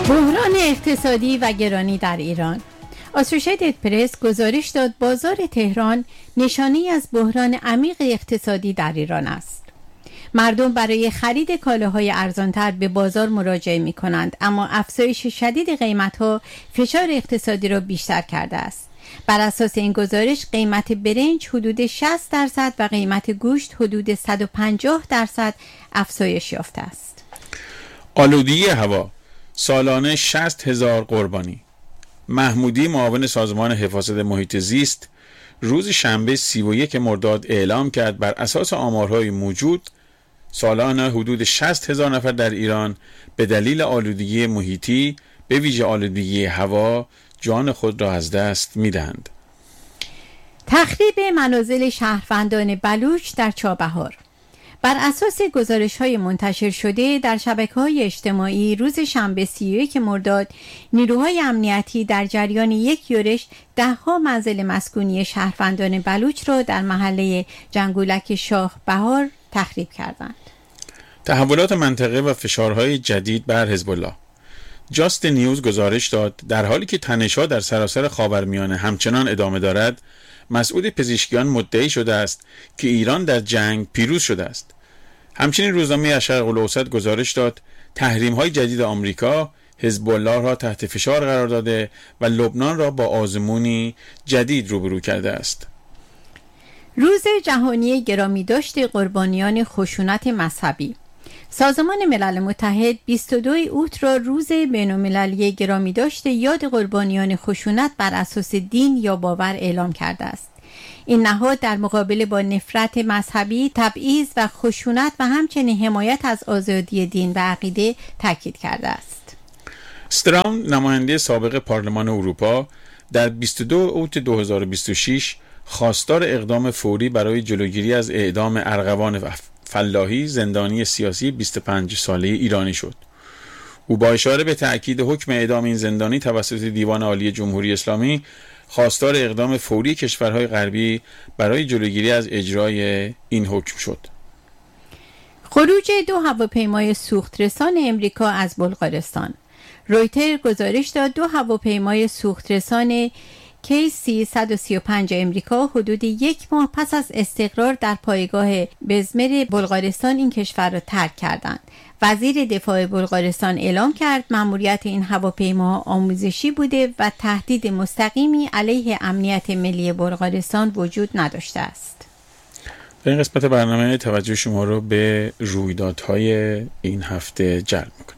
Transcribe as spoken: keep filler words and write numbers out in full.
بحران اقتصادی و گرانی در ایران. آسوشیتد پرس گزارش داد بازار تهران نشانه‌ای از بحران عمیق اقتصادی در ایران است. مردم برای خرید کالاهای ارزانتر به بازار مراجعه می کنند، اما افزایش شدید قیمت‌ها فشار اقتصادی را بیشتر کرده است. بر اساس این گزارش قیمت برنج حدود شصت درصد و قیمت گوشت حدود صد و پنجاه درصد افزایش یافته است. آلودگی هوا سالانه شصت هزار قربانی. محمودی معاون سازمان حفاظت محیط زیست روز شنبه سی و یک مرداد اعلام کرد بر اساس آمارهای موجود سالانه حدود شصت هزار نفر در ایران به دلیل آلودگی محیطی به ویژه آلودگی هوا جان خود را از دست می‌دهند. تخریب منازل شهروندان بلوچ در چابهار. بر اساس گزارش‌های منتشر شده در شبکه‌های اجتماعی روز شنبه سی و یک مرداد نیروهای امنیتی در جریان یک یورش ده‌ها منزل مسکونی شهروندان بلوچ را در محله جنگولک شاه بهار تخریب کردند. تحولات منطقه و فشارهای جدید بر حزب الله. جاست نیوز گزارش داد در حالی که تنش‌ها در سراسر خاورمیانه همچنان ادامه دارد، مسئول پزشکیان مدعی شده است که ایران در جنگ پیروز شده است. همچنین روزنامه الشرق الاوسط گزارش داد تحریم‌های جدید آمریکا حزب الله را تحت فشار قرار داده و لبنان را با آزمونی جدید روبرو کرده است. روز جهانی گرامی داشته قربانیان خشونت مذهبی. سازمان ملل متحد بیست و دو اوت را روز بین‌المللی گرامی داشته یاد قربانیان خشونت بر اساس دین یا باور اعلام کرده است. این نهاد در مقابله با نفرت مذهبی، تبعیض و خشونت و همچنین حمایت از آزادی دین و عقیده تاکید کرده است. استرام نماینده سابق پارلمان اروپا در بیست و دو اوت دو هزار و بیست و شش خواستار اقدام فوری برای جلوگیری از اعدام ارغوان فلاحی زندانی سیاسی بیست و پنج ساله ایرانی شد. او با اشاره به تأکید حکم اعدام این زندانی توسط دیوان عالی جمهوری اسلامی خواستار اقدام فوری کشورهای غربی برای جلوگیری از اجرای این حکم شد. خروج دو هواپیمای سوخترسان امریکا از بلغارستان. رویتر گزارش داد دو هواپیمای سوخترسان کی سی صد و سی و پنج امریکا حدود یک ماه پس از استقرار در پایگاه بزمر بلغارستان این کشور را ترک کردند. وزیر دفاع بلغارستان اعلام کرد مأموریت این هواپیما آموزشی بوده و تهدید مستقیمی علیه امنیت ملی بلغارستان وجود نداشته است. در این قسمت برنامه توجه شما رو به رویدادهای این هفته جلب می‌کنم.